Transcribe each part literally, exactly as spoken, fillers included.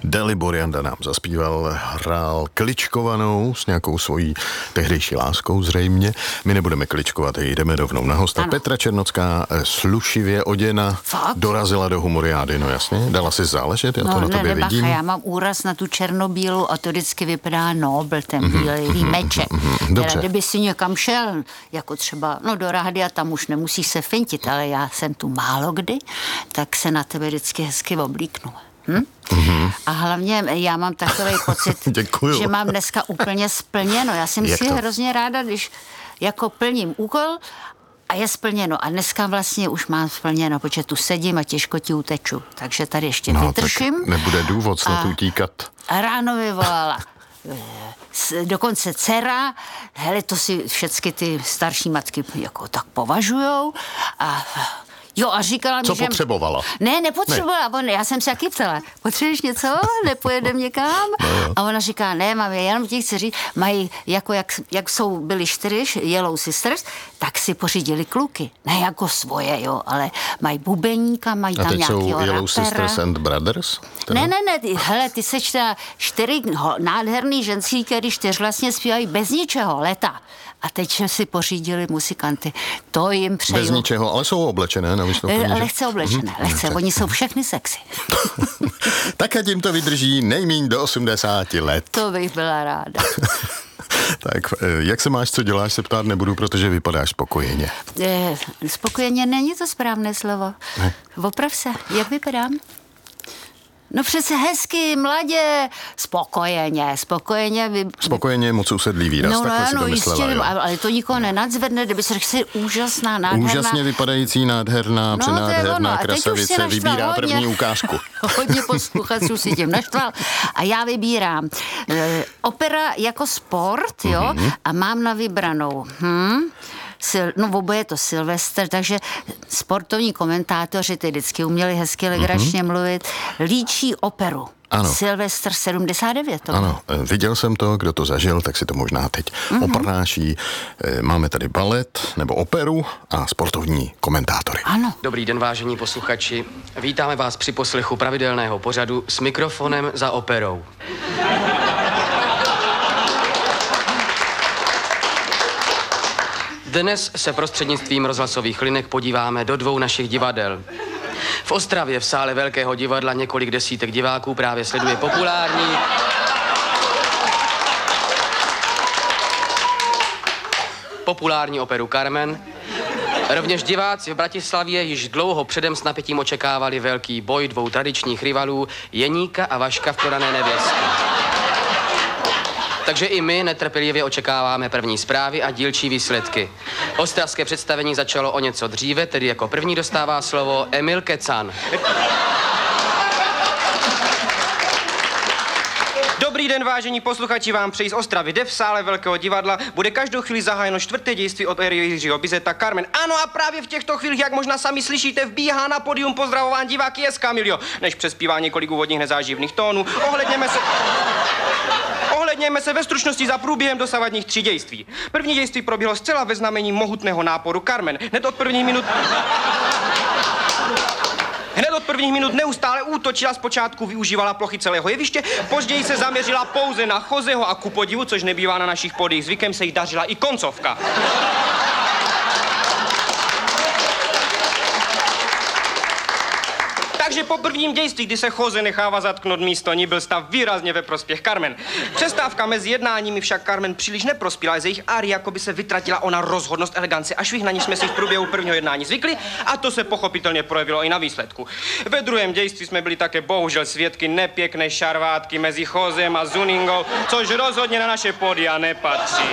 Dalibor Janda nám zaspíval, hrál kličkovanou s nějakou svojí tehdejší láskou zřejmě. My nebudeme kličkovat, jdeme rovnou na hosta. Ano. Petra Černocká, slušivě oděna, Fakt? dorazila do humoriády, no jasně. Dala si záležet, já to no, na tobě nebacha, vidím. Já mám úraz na tu černobílu a to vždycky vypadá nobl, ten bílý mm-hmm, meček. Mm-hmm, dobře. Teda, kdyby si někam šel, jako třeba no do rádia, tam už nemusíš se fintit, ale já jsem tu málo kdy, tak se na tebe vždycky hezky oblíknu. Hm? Mm-hmm. A hlavně já mám takový pocit, že mám dneska úplně splněno. Já jsem si hrozně ráda, když jako plním úkol a je splněno. A dneska vlastně už mám splněno, protože tu sedím a těžko ti uteču. Takže tady ještě no, vytrším. Tak nebude důvod snad utíkat. A ráno vyvolala dokonce dcera, hele, to si všechny ty starší matky jako tak považujou a jo, a říkala mi, co že... potřebovala? Ne, nepotřebovala, ne. Já jsem si taky ptala, potřebuješ něco? Nepojedem někam? No, a ona říká, ne, mám, jenom ti chci říct, mají, jako jak, jak jsou byli čtyři Yellow Sisters, tak si pořídili kluky. Ne jako svoje, jo, ale mají bubeníka, mají tam nějakýho rapera. A teď jsou Yellow Sisters and Brothers? Teda? Ne, ne, ne, ty, hele, ty seš ta čtyři nádherný ženský, který čtyř vlastně zpívají bez ničeho, leta. A teď si pořídili muzikanty. To jim přeju. Bez ničeho, ale jsou oblečené na vystoupení. Lehce oblečené, mm-hmm. lehce. Oni jsou všechny sexy. Tak ať jim to vydrží nejmíň do osmdesáti let. To bych byla ráda. Tak, jak se máš, co děláš, se ptát nebudu, protože vypadáš spokojeně. E, spokojeně není to správné slovo. Ne. Oprav se, jak vypadám? No přece hezky, mladě, spokojeně, spokojeně. Vy... Spokojeně je moc usedlý výraz, no, takhle no, si to no, myslela. Jistě, ale to nikoho nenadzvedne, kdyby se řekl si úžasná, nádherná. Úžasně vypadající, nádherná, no, přenádherná krasavice vybírá hodně, první ukázku. Hodně posluchačů si tím naštval. A já vybírám e, opera jako sport, jo, mm-hmm. a mám na vybranou. Hm? Sil, no oboje je to Silvestr, takže sportovní komentátoři ty vždycky uměli hezky legračně mm-hmm. mluvit, líčí operu. Ano. Silvestr sedmdesát devět. To ano, viděl jsem to, kdo to zažil, tak si to možná teď mm-hmm. oprnáší. Máme tady balet nebo operu a sportovní komentátory. Ano. Dobrý den, vážení posluchači. Vítáme vás při poslechu pravidelného pořadu s mikrofonem za operou. Dnes se prostřednictvím rozhlasových linek podíváme do dvou našich divadel. V Ostravě v sále Velkého divadla několik desítek diváků právě sleduje populární populární operu Carmen. Rovněž diváci v Bratislavě již dlouho předem s napětím očekávali velký boj dvou tradičních rivalů Jeníka a Vaška v Prodané nevěstě. Takže i my netrpělivě očekáváme první zprávy a dílčí výsledky. Ostravské představení začalo o něco dříve, tedy jako první dostává slovo Emil Kecan. Dobrý den, vážení posluchači, vám přeji z Ostravy. Jde v sále Velkého divadla bude každou chvíli zahájeno čtvrté dějství od éry Jiřího Bizeta Carmen. Ano, a právě v těchto chvílích, jak možná sami slyšíte, vbíhá na pódium pozdravování diváky S. Camilio. Než přespívá několik úvodních nezáživných tónů, ohledněme se... Ohledněme se ve stručnosti za průběhem dosavadních tří dějství. První dějství proběhlo zcela ve znamení mohutného náporu Carmen. Hned od prvních minut... Hned od prvních minut neustále útočila, zpočátku využívala plochy celého jeviště, později se zaměřila pouze na Joseho a ku podivu, což nebývá na našich pódiích zvykem, se jí dařila i koncovka. Takže po prvním dějství, kdy se Jose nechává zatknout místo ní, byl stav výrazně ve prospěch Carmen. Přestávka mezi jednáními však Carmen příliš neprospěla, z jejich áry jako by se vytratila ona rozhodnost, eleganci a švih, na ní jsme si v průběhu prvního jednání zvykli, a to se pochopitelně projevilo i na výsledku. Ve druhém dějství jsme byli také bohužel svědky nepěkné šarvátky mezi Josem a Zuningou, což rozhodně na naše pódia nepatří.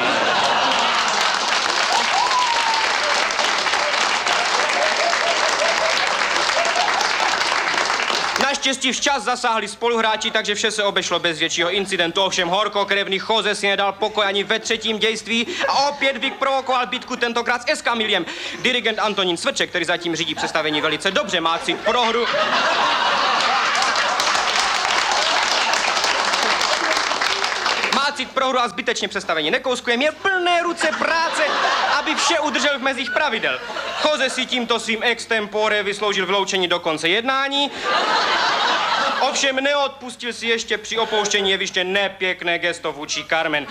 Naštěstí včas zasáhli spoluhráči, takže vše se obešlo bez většího incidentu. Ovšem horkokrevný Jose si nedal pokoj ani ve třetím dějství a opět vyprovokoval bitku, tentokrát s S. Camiliem. Dirigent Antonín Svrček, který zatím řídí představení velice dobře, má cit pro hru. Má cit pro hru a zbytečně představení nekouskuje, měl plné ruce práce, aby vše udržel v mezích pravidel. Jose si tímto svým extempore vysloužil vyloučení do konce jednání. Ovšem neodpustil si ještě při opouštění jeviště nepěkné gesto vůči Carmen.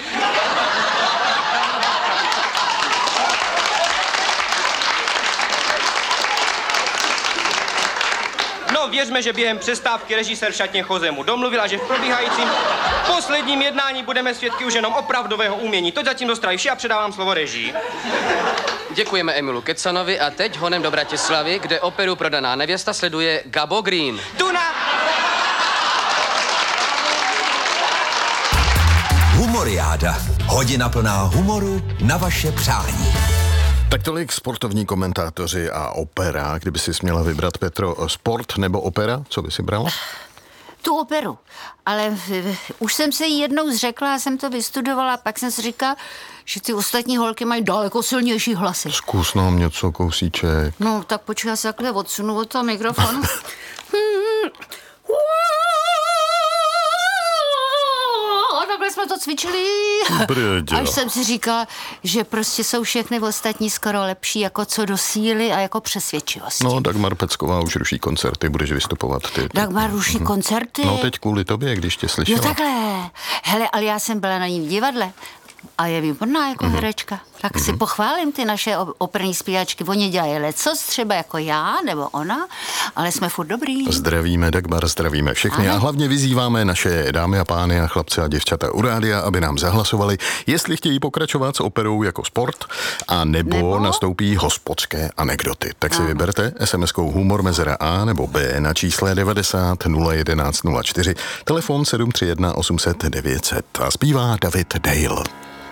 No, věřme, že během přestávky režisér v šatně Jose mu domluvil a že v probíhajícím posledním jednání budeme svědky už jenom opravdového umění. To zatím dostrají vše a předávám slovo režii. Děkujeme Emilu Kecanovi a teď honem do Bratislavy, kde operu Prodaná nevěsta sleduje Gabo Green. Tuna! Humoriáda. Hodina plná humoru na vaše přání. Tak tolik sportovní komentátoři a opera. Kdyby si směla vybrat, Petro, sport nebo opera, co by si brala? Tu operu. Ale už jsem se jí jednou zřekla, jsem to vystudovala, pak jsem si říkala, že ty ostatní holky mají daleko silnější hlasy. Zkus nám něco, kousíček. No, tak počkej, já se takhle odsunu od toho mikrofonu. A takhle jsme to cvičili. Brďo. Až jsem si říkala, že prostě jsou všechny ostatní skoro lepší jako co do síly a jako přesvědčivosti. No, Dagmar Pecková už ruší koncerty, budeš vystupovat ty. ty. Dagmar ruší mhm. koncerty? No, teď kvůli tobě, když tě slyšela. Jo, takhle. Hele, ale já jsem byla na ní v divadle. A je výborná jako mm-hmm. herečka. Tak mm-hmm. si pochválím ty naše operní zpěvačky. Oni dělají lecos, třeba jako já nebo ona, ale jsme furt dobrý. Zdravíme Dagmar, zdravíme všechny. Aha. A hlavně vyzýváme naše dámy a pány a chlapce a děvčata u rádia, aby nám zahlasovali, jestli chtějí pokračovat s operou jako sport, a nebo, nebo? nastoupí hospodské anekdoty. Tak si Aha. vyberte es em eskou humor mezera A nebo B na čísle devadesát nula jedenáct nula čtyři, telefon sedm tři jedna osm set devět set a zpívá David Dale.